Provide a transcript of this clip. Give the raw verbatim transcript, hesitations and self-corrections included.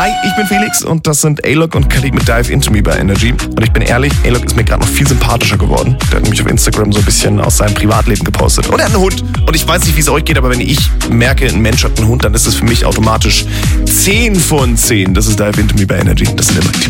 Hi, ich bin Felix und das sind A-Log und Khalid mit Dive Into Me bei Energy. Und ich bin ehrlich, A-Log ist mir gerade noch viel sympathischer geworden. Der hat nämlich auf Instagram so ein bisschen aus seinem Privatleben gepostet. Und er hat einen Hund. Und ich weiß nicht, wie es euch geht, aber wenn ich merke, ein Mensch hat einen Hund, dann ist es für mich automatisch zehn von zehn. Das ist Dive Into Me bei Energy. Das sind immer die